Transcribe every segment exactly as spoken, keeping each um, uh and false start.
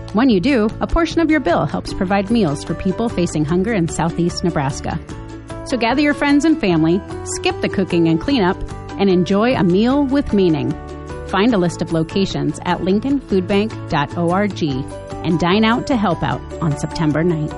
When you do, a portion of your bill helps provide meals for people facing hunger in southeast Nebraska. So gather your friends and family, skip the cooking and cleanup, and enjoy a meal with meaning. Find a list of locations at lincoln food bank dot org and dine out to help out on September ninth.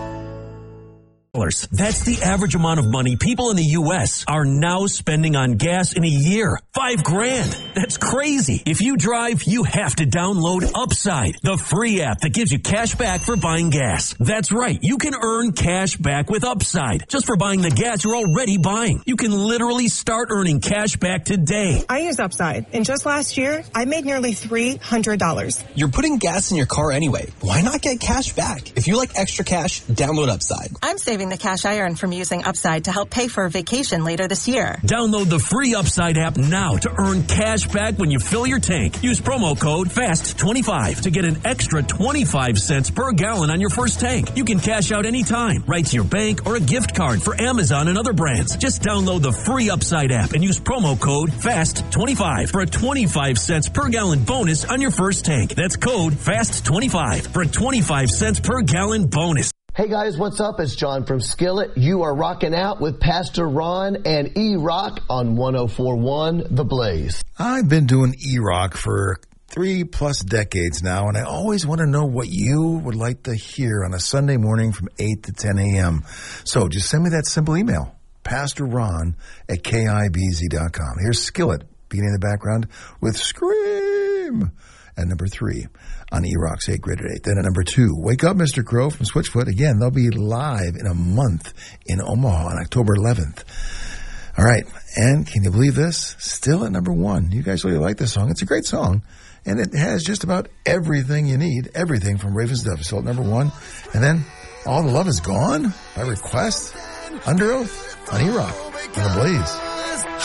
That's the average amount of money people in the U S are now spending on gas in a year. Five grand. That's crazy. If you drive, you have to download Upside, the free app that gives you cash back for buying gas. That's right. You can earn cash back with Upside just for buying the gas you're already buying. You can literally start earning cash back today. I use Upside, and just last year, I made nearly three hundred dollars. You're putting gas in your car anyway. Why not get cash back? If you like extra cash, download Upside. I'm saving the cash I earn from using Upside to help pay for a vacation later this year. Download the free Upside app now to earn cash back when you fill your tank. Use promo code F A S T twenty-five to get an extra twenty-five cents per gallon on your first tank. You can cash out anytime, right to your bank or a gift card for Amazon and other brands. Just download the free Upside app and use promo code F A S T twenty-five for a twenty-five cents per gallon bonus on your first tank. That's code F A S T twenty-five for a twenty-five cents per gallon bonus. Hey guys, what's up? It's John from Skillet. You are rocking out with Pastor Ron and E-Rock on one oh four point one The Blaze. I've been doing E-Rock for three plus decades now, and I always want to know what you would like to hear on a Sunday morning from eight to ten a.m. So just send me that simple email, Pastor Ron at K I B Z dot com. Here's Skillet beginning in the background with Scream at number three on E-Rock's eight Grid at eight. Then at number two, Wake Up Mister Crow from Switchfoot. Again, they'll be live in a month in Omaha on October eleventh. All right, and can you believe this? Still at number one. You guys really like this song. It's a great song, and it has just about everything you need, everything from Raven's Dove. Still at number one. And then All the Love Is Gone by request, Under Oath on E-Rock on The Blaze.